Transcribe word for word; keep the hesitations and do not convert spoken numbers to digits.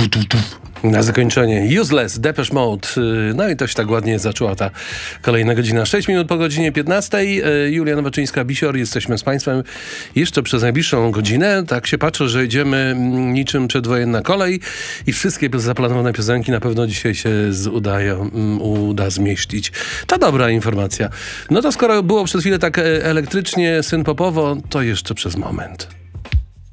Na zakończenie Useless, Depeche Mode. No i to się tak ładnie zaczęła ta kolejna godzina. sześć minut po godzinie piętnastej. Julia Nowaczyńska-Bisior. Jesteśmy z Państwem jeszcze przez najbliższą godzinę. Tak się patrzę, że idziemy niczym przedwojenna kolej i wszystkie zaplanowane piosenki na pewno dzisiaj się udają, uda zmieścić. To dobra informacja. No to skoro było przez chwilę tak elektrycznie, synpopowo, to jeszcze przez moment.